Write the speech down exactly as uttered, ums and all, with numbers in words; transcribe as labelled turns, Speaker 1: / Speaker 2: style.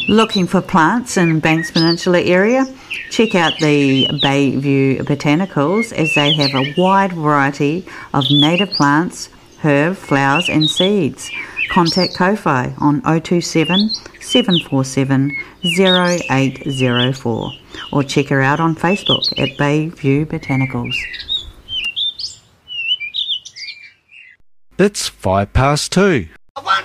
Speaker 1: Looking for plants in Banks Peninsula area? Check out the Bayview Botanicals, as they have a wide variety of native plants, herb, flowers and seeds. Contact Ko-Fi on oh two seven, seven four seven, oh eight oh four or check her out on Facebook at Bayview Botanicals.
Speaker 2: It's five past two.